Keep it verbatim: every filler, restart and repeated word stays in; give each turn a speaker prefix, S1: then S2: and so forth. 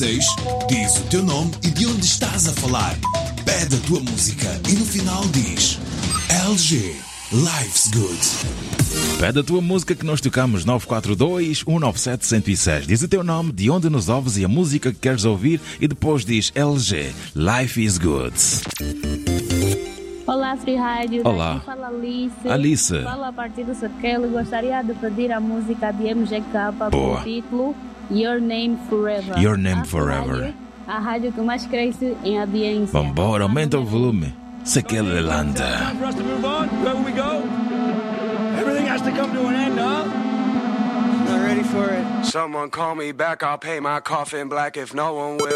S1: seis, diz o teu nome e de onde estás a falar. Pede a tua música e no final diz L G, Life's Good.
S2: Pede a tua música que nós tocamos nove quatro dois, um nove sete, um zero seis. Diz o teu nome, de onde nos ouves e a música que queres ouvir e depois diz L G, Life is Good.
S3: Olá, Free Rádio.
S2: Olá.
S3: Daqui fala Alice.
S2: Alice.
S3: Fala a partir do Saquelo e gostaria de pedir a música de M G K
S2: Boa.
S3: com o título Your Name Forever.
S2: Your Name
S3: A
S2: Forever.
S3: Rádio, a rádio que mais cresce em audiência.
S2: Vambora, aumenta o volume. Saquelo Landa.
S4: Time for us to move on. Where will we go? Everything has to come to an end, huh? Not ready for it.
S5: Someone call me back, I'll pay my coffin black if no one will.